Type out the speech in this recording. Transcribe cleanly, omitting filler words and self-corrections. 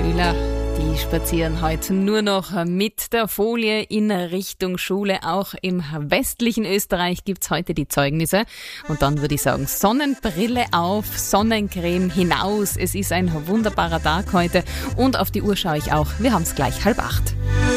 Schüler, die spazieren heute nur noch mit der Folie in Richtung Schule. Auch im westlichen Österreich gibt's heute die Zeugnisse. Und dann würde ich sagen, Sonnenbrille auf, Sonnencreme hinaus. Es ist ein wunderbarer Tag heute. Und auf die Uhr schaue ich auch. Wir haben's gleich 7:30.